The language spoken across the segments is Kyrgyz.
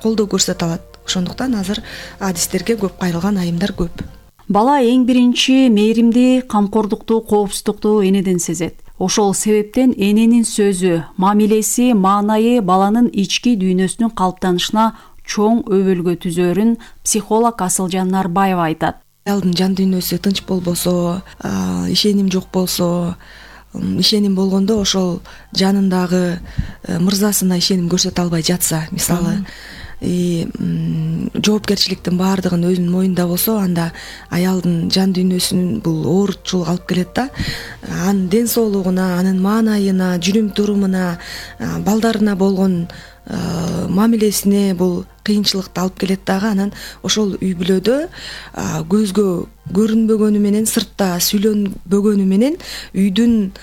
колдоо көрсөтө алат. Ошондуктан азыр адистерге көп кайрылган айымдар көп. Бала эң биринчи мээримди, камкордукту, коопсуздукту энеден сезет. Ошол себептен эненин сөзү, мамилеси, маанайы баланын ички дүйнөсүнүн калыптанышына чоң өбөлгө түзөрүн психолог Асылжан Нарбаева айтат. Аялдын жан дүйнөсү тынч болбосо, ишеним жок болсо, ишеним болгондо ошол жанындагы мырзасына ишеним көрсөтө албай жатса, мисалы, жоопкерчиликтин баардыгын өзүнүн мойнунда болсо, анда аялдын жан дүйнөсүнүн бул оорутчулук алып келет да. Анын ден соолугуна, анын маанайына, жүрүм турумуна, балдарына болгон мамилесине бул кыйынчылыкты алып келет дагы. Анан ошол үй бүлөдө көзгө көрүнбөгөнү менен, сыртта сүйлөнбөгөнү менен үйдүн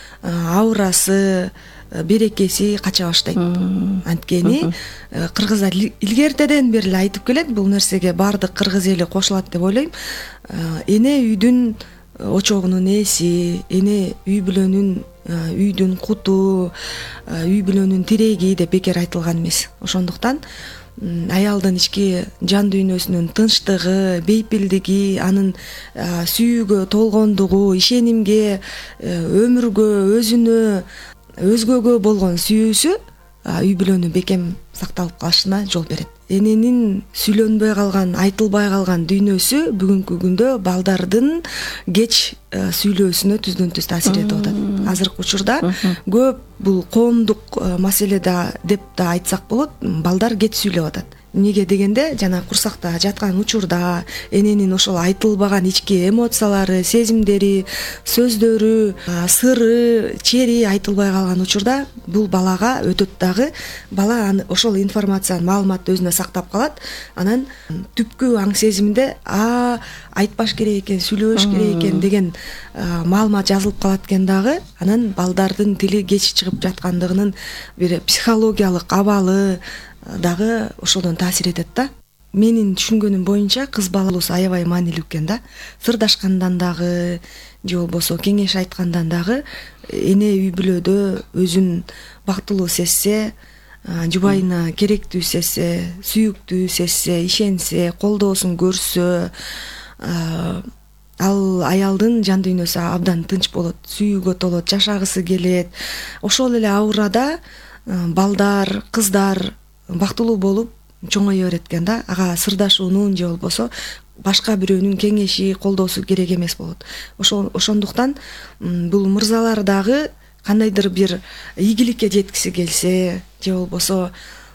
аурасы, берекеси кача баштайт. Анткени кыргыздар илгертеден бери эле айтып келет, бул нерсеге баардык кыргыз эли кошулат деп ойлойм. Эне үйдүн очогунун ээси, эне үй бүлөнүн үйдүн куту, үй бүлөнүн тиреги деп бекер айтылган эмес. Ошондуктан аялдын ички жан дүйнөсүнүн тынчтыгы, бейпилдиги, анын сүйүүгө толгондугу, ишенимге, өмүргө, өзүнө, өзгөгө болгон сүйүүсү үй бүлөнү бекем сакталып калышына жол берет. Эненин сүйлөнбөй калган, айтылбай калган дүйнөсү бүгүнкү күндө балдардын кеч сүйлөөсүнө түздөн түз таасир этип атат. Азыркы учурда көп бул коомдук маселе да деп да айтсак болот, балдар кеч сүйлөп атат. Эмнеге дегенде, жана курсакта жаткан учурда эненин ошол айтылбаган ички эмоциялары, сезимдери, сөздөрү, сыры, чери айтылбай калган учурда бул балага өтөт дагы. Бала ошол информацияны, маалыматты өзүнө сактап калат. Анан түпкү аң сезиминде айтпаш керек экен, сүйлөш керек экен деген маалымат жазылып калат экен дагы. Анан балдардын тили кеч чыгып жаткандыгынын бир психологиялык абалы дагы ошодон таасир этет да. Менин түшүнгөнүм боюнча кыз балалуусу аябай маанилүү экен да. Сырдашкандан дагы, же болбосо кеңеш айткандан дагы эне үй бүлөдө өзүн бактылуу сезсе, жубайына керектүү сезсе, сүйүктүү сезсе, ишенсе, колдоосун көрсө, ал аялдын жан дүйнөсү абдан тынч болот, сүйүүгө толот, жашагысы келет. Ошол эле аурада балдар, кыздар бактылуу болуп чоңое берет экен да. Ага сырдашуунун же болбосо башка бирөөнүн кеңеши, колдоосу керек эмес болот. Ошондуктан бул мырзалар дагы кандайдыр бир ийгиликке жеткиси келсе, же болбосо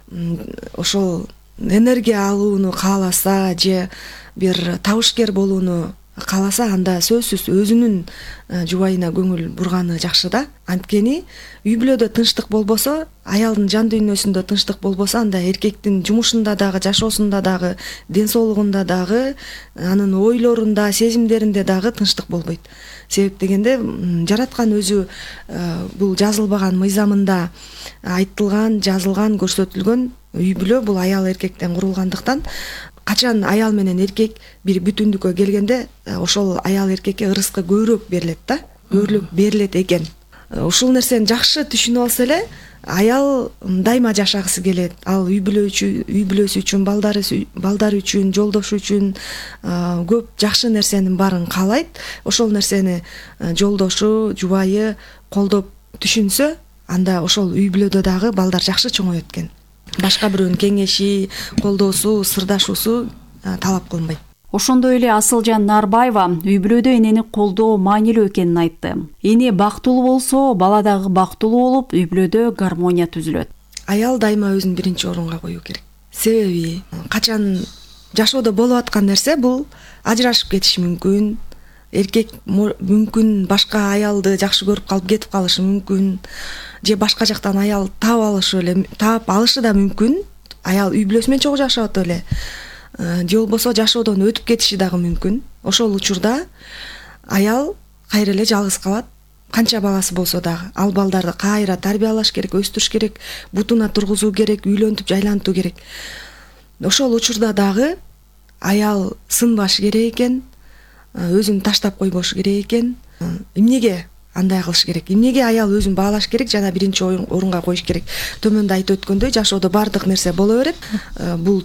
ошол энергия алууну кааласа, же бир табышкер болууну кааласа, анда сөзсүз өзүнүн жубайына көңүл бурганы жакшы да. Анткени үй бүлөдө тынчтык болбосо, аялдын жан дүйнөсүндө тынчтык болбосо, анда эркектин жумушунда дагы, жашоосунда дагы, ден соолугунда дагы, анын ойлорунда, сезимдеринде дагы тынчтык болбойт. Себеп дегенде, жараткан өзү бул жазылбаган мыйзамында айтылган, жазылган, көрсөтүлгөн үй бүлө бул аял эркектен курулгандыктан, качан аял менен эркек бир бүтүндүккө келгенде, ошол аял эркекке ырыскы көбүрөөк берилет да, көбүрөөк берилет экен. Ушул нерсени жакшы түшүнүп алса эле, аял дайыма жашагысы келет. Ал үй бүлөсү үчүн, балдары үчүн, жолдошу үчүн көп жакшы нерсенин баарын каалайт. Ошол нерсени жолдошу, жубайы колдоп түшүнсө, анда ошол үй бүлөдө дагы балдар жакшы чоңоет экен. Башка бирөөнүн кеңеши, колдоосу, сырдашуусу талап кылынбайт. Ошондой эле Асылжан Нарбаева үй бүлөдө энени колдоо маанилүү экенин айтты. Эне бактылуу болсо, бала дагы бактылуу болуп, үй бүлөдө гармония түзүлөт. Аял дайыма өзүн биринчи орунга коюу керек. Себеби качан жашоодо болуп аткан нерсе бул ажырашып кетиши мүмкүн. Эркек мүмкүн башка аялды жакшы көрүп калып кетип калышы мүмкүн. Же башка жактан аял таап алышы да мүмкүн. Аял үй бүлөсү менен чогуу жашап эле. Же болбосо жашоодон өтүп кетиши дагы мүмкүн. Ошол учурда аял кайра эле жалгыз калат. Канча баласы болсо дагы ал балдарды кайра тарбиялаш керек, өстүрүш керек, бутуна тургузуу керек, үйлөнтүп жайлантуу керек. Ошол учурда дагы аял сынбаш керек экен, өзүн таштап койбош керек экен. Эмнеге андай кылыш керек? Эмнеге аял өзүн баалаш керек жана биринчи орунга коюш керек? Төмөндө айтып өткөндөй, жашоодо баардык нерсе боло берет. Бул